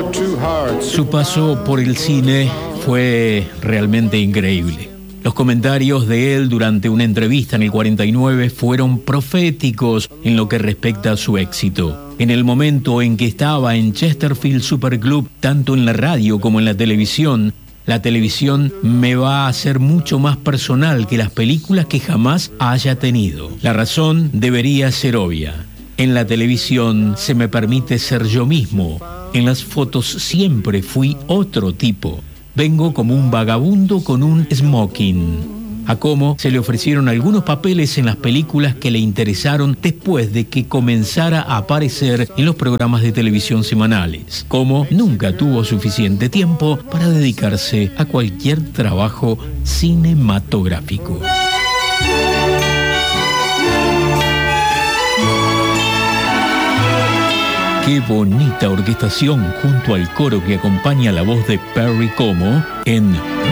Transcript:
Su paso por el cine fue realmente increíble. Los comentarios de él durante una entrevista en el 49 fueron proféticos en lo que respecta a su éxito. En el momento en que estaba en Chesterfield Superclub, tanto en la radio como en la televisión me va a hacer mucho más personal que las películas que jamás haya tenido. La razón debería ser obvia. En la televisión se me permite ser yo mismo. En las fotos siempre fui otro tipo. Vengo como un vagabundo con un smoking. A Como se le ofrecieron algunos papeles en las películas que le interesaron después de que comenzara a aparecer en los programas de televisión semanales. Como nunca tuvo suficiente tiempo para dedicarse a cualquier trabajo cinematográfico. Qué bonita orquestación junto al coro que acompaña la voz de Perry Como en